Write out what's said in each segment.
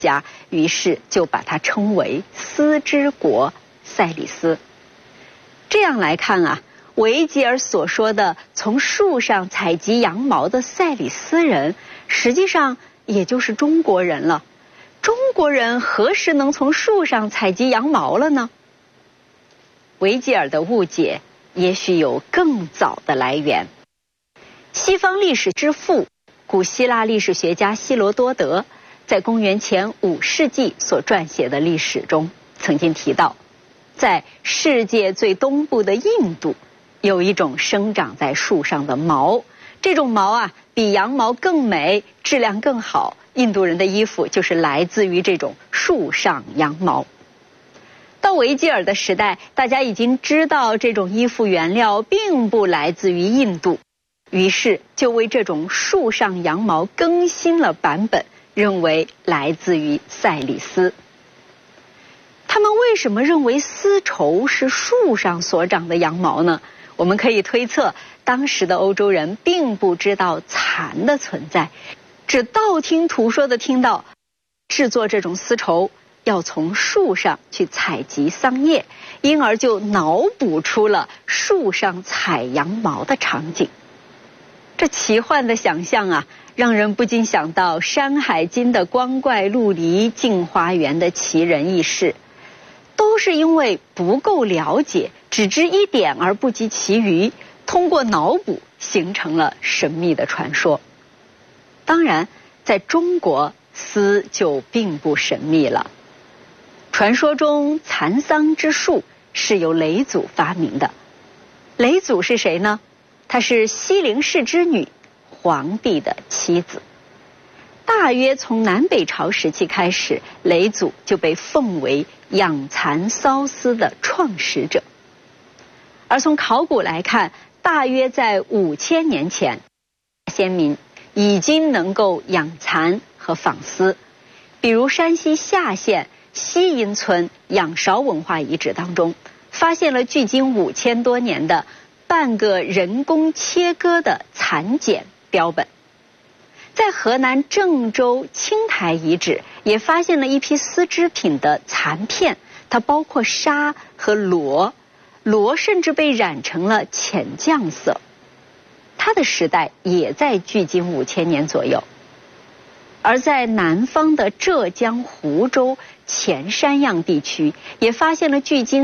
家，于是就把它称为丝之国赛里斯。这样来看啊，维吉尔所说的从树上采集羊毛的赛里斯人，实际上也就是中国人了。中国人何时能从树上采集羊毛了呢？维吉尔的误解也许有更早的来源。西方历史之父古希腊历史学家希罗多德在公元前5世纪所撰写的历史中曾经提到，在世界最东部的印度有一种生长在树上的毛，这种毛啊比羊毛更美，质量更好，印度人的衣服就是来自于这种树上羊毛。到维吉尔的时代，大家已经知道这种衣服原料并不来自于印度，于是就为这种树上羊毛更新了版本，认为来自于赛里斯。他们为什么认为丝绸是树上所长的羊毛呢？我们可以推测，当时的欧洲人并不知道蚕的存在，只道听途说的听到制作这种丝绸要从树上去采集桑叶，因而就脑补出了树上采羊毛的场景。这奇幻的想象啊，让人不禁想到《山海经》的光怪陆离、镜花缘的奇人异事，都是因为不够了解，只知一点而不及其余，通过脑补形成了神秘的传说。当然，在中国，丝就并不神秘了。传说中蚕桑之术是由嫘祖发明的。嫘祖是谁呢？她是西陵氏之女，皇帝的妻子。大约从南北朝时期开始，嫘祖就被奉为养蚕缫丝的创始者。而从考古来看，大约在5000年前，先民已经能够养蚕和纺丝。比如山西夏县西营村仰韶文化遗址当中，发现了距今5000多年的半个人工切割的蚕茧标本。在河南郑州青台遗址也发现了一批丝织品的残片，它包括纱和罗，罗甚至被染成了浅绛色。它的时代也在距今5000年左右。而在南方的浙江湖州前山样地区，也发现了距今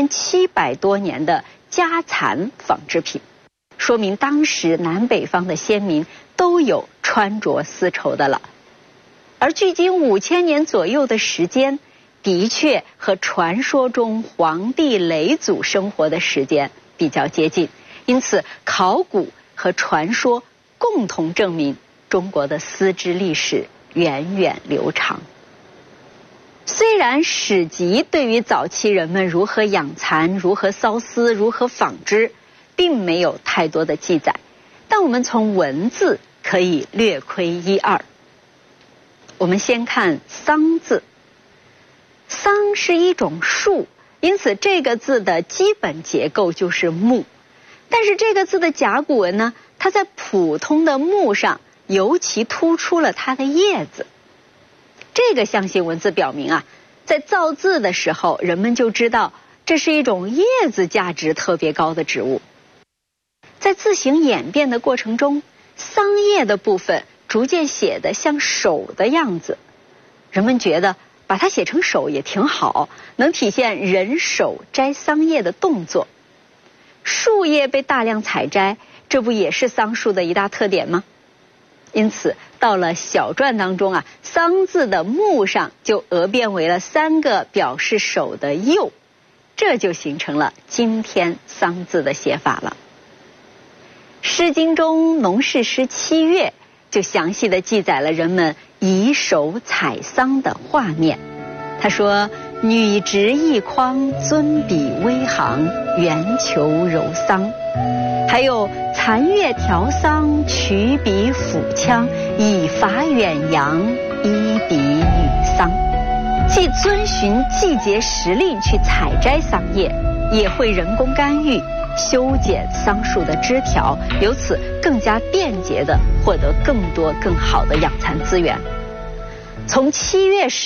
4700多年的家蚕纺织品，说明当时南北方的先民都有穿着丝绸的了。而距今5000年左右的时间，的确和传说中皇帝嫘祖生活的时间比较接近，因此考古和传说共同证明中国的丝织历史源远流长。虽然史籍对于早期人们如何养蚕、如何缫丝、如何纺织并没有太多的记载，但我们从文字可以略窥一二。我们先看桑字，桑是一种树，因此这个字的基本结构就是木。但是这个字的甲骨文呢，它在普通的木上尤其突出了它的叶子。这个象形文字表明啊，在造字的时候，人们就知道这是一种叶子价值特别高的植物。在字形演变的过程中，桑叶的部分逐渐写得像手的样子，人们觉得把它写成手也挺好，能体现人手摘桑叶的动作。树叶被大量采摘，这不也是桑树的一大特点吗？因此到了小篆当中啊，桑字的木上就讹变为了3个表示手的右，这就形成了今天桑字的写法了。诗经中农事诗7月就详细的记载了人们以手采桑的画面。他说，女执一筐，尊笔微行，圆球揉桑。还有残月调桑，取笔抚枪，以伐远扬，依笔女桑。既遵循季节时令去采摘桑叶，也会人工干预修剪桑树的枝条，由此更加便捷地获得更多更好的养蚕资源。从7月时